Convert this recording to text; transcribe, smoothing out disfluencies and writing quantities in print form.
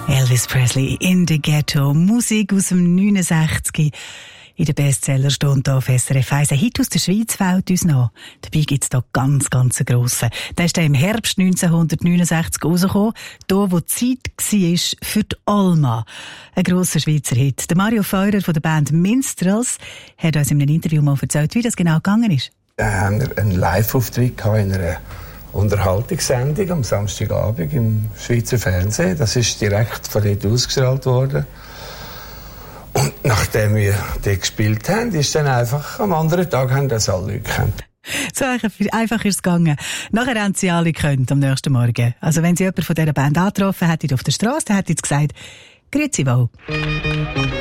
Elvis Presley in the Ghetto. Musik aus dem 69. In der Bestsellerstunde auf SRF 1. Ein Hit aus der Schweiz fällt uns noch. Dabei gibt's da ganz grossen. Der ist im Herbst 1969 rausgekommen. Da, wo die Zeit war für die Alma. Ein grosser Schweizer Hit. Der Mario Feurer von der Band Minstrels hat uns in einem Interview mal erzählt, wie das genau gegangen ist. Wir haben einen Live-Auftritt in einer Unterhaltungssendung am Samstagabend im Schweizer Fernsehen. Das ist direkt von dort ausgestrahlt worden. Und nachdem wir dort gespielt haben, ist dann einfach am anderen Tag haben das alle Leute gekannt. So einfach ist es gegangen. Nachher haben sie alle gekannt am nächsten Morgen. Also wenn sie jemanden von dieser Band angetroffen hätten auf der Straße, dann hätten sie gesagt, «Grüezi wohl.»